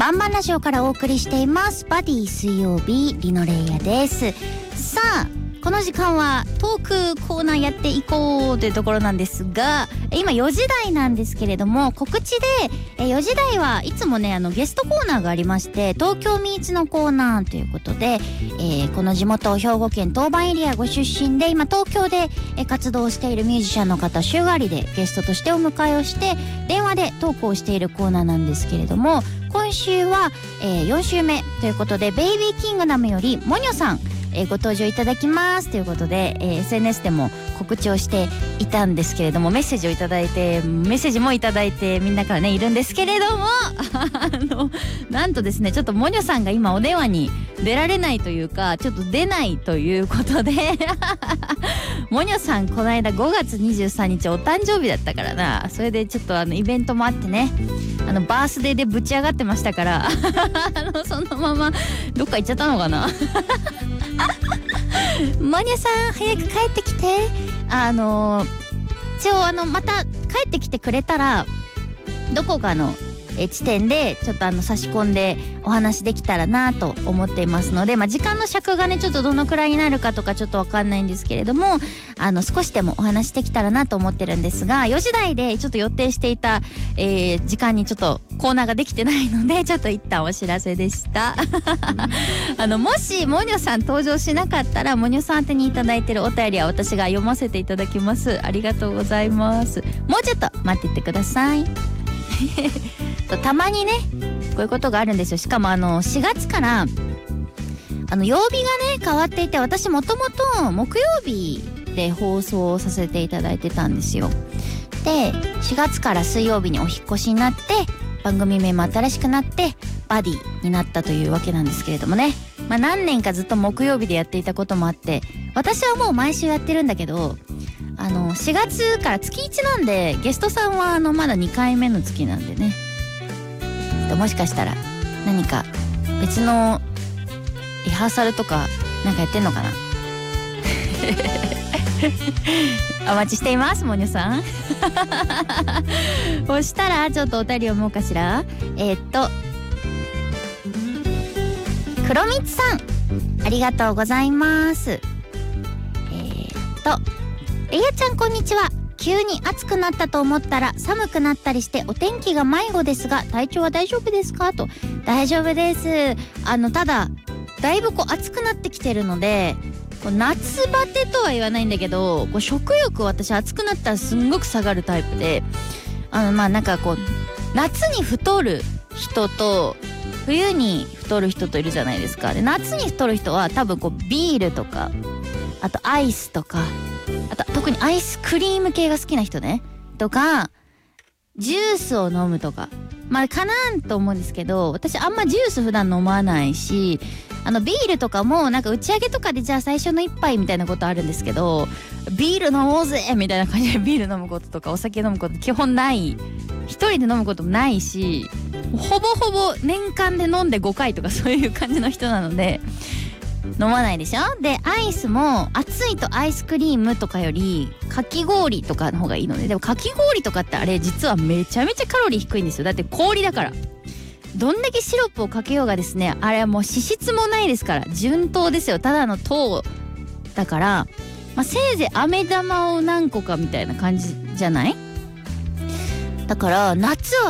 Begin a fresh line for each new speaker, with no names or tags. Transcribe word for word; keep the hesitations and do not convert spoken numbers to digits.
バンバンラジオからお送りしていますバディ水曜日、リノレイヤです。さあこの時間はトークコーナーやっていこうというところなんですが、今よじ台なんですけれども、告知でよじ台はいつもねあのゲストコーナーがありまして、東京ミーツのコーナーということで、えー、この地元兵庫県当番エリアご出身で今東京で活動しているミュージシャンの方週替わりでゲストとしてお迎えをして電話でトークをしているコーナーなんですけれども、今週は、えー、よん週目ということでベイビーキングダムよりモニョさん、えー、ご登場いただきますということで、えー、エスエヌエス でも告知をしていたんですけれども、メッセージをいただいてメッセージもいただいてみんなからねいるんですけれどもあのなんとですね、ちょっとモニョさんが今お電話に出られないというかちょっと出ないということでモニョさんこの間ごがつにじゅうさんにちお誕生日だったからな、それでちょっとあのイベントもあってね、あのバースデーでぶち上がってましたからあのそのままどっか行っちゃったのかなモニョさん早く帰ってきて、あの一応あのまた帰ってきてくれたらどこかのえ地点でちょっとあの差し込んでお話できたらなと思っていますので、まあ、時間の尺がねちょっとどのくらいになるかとかちょっとわかんないんですけれども、あの少しでもお話できたらなと思ってるんですが、よじ台でちょっと予定していた、えー、時間にちょっとコーナーができてないのでちょっと一旦お知らせでしたあのもしモニョさん登場しなかったらモニョさん宛てにいただいてるお便りは私が読ませていただきます。ありがとうございます。もうちょっと待っててくださいたまにねこういうことがあるんですよ。しかもあのしがつからあの曜日がね変わっていて、私もともと木曜日で放送させていただいてたんですよ。でしがつから水曜日にお引っ越しになって番組名も新しくなってバディになったというわけなんですけれどもね、まあ何年かずっと木曜日でやっていたこともあって、私はもう毎週やってるんだけど、あのしがつから月いちなんでゲストさんはあのまだにかいめの月なんでね、もしかしたら何か別のリハーサルとかなんかやってんのかなお待ちしていますモニョさんそしたらちょっとお便り読もうかしら。えー、っと黒蜜さんありがとうございます。えー、っとレイヤちゃんこんにちは。急に暑くなったと思ったら寒くなったりしてお天気が迷子ですが体調は大丈夫ですかと。大丈夫です。あのただだいぶこう暑くなってきてるので、こう夏バテとは言わないんだけど、こう食欲私暑くなったらすんごく下がるタイプで、あのまあなんかこう夏に太る人と冬に太る人といるじゃないですか。で夏に太る人は多分こうビールとかあとアイスとか、あと特にアイスクリーム系が好きな人ねとかジュースを飲むとかまあかなと思うんですけど、私あんまジュース普段飲まないし、あのビールとかもなんか打ち上げとかでじゃあ最初の一杯みたいなことあるんですけど、ビール飲もうぜみたいな感じでビール飲むこととかお酒飲むこと基本ない、一人で飲むこともないし、ほぼほぼ年間で飲んでごかいとかそういう感じの人なので飲まないでしょ。でアイスも暑いとアイスクリームとかよりかき氷とかの方がいいので、でもかき氷とかってあれ実はめちゃめちゃカロリー低いんですよ。だって氷だから、どんだけシロップをかけようがですね、あれはもう脂質もないですから純糖ですよ。ただの糖だから、まあ、せいぜい飴玉を何個かみたいな感じじゃない。だから夏は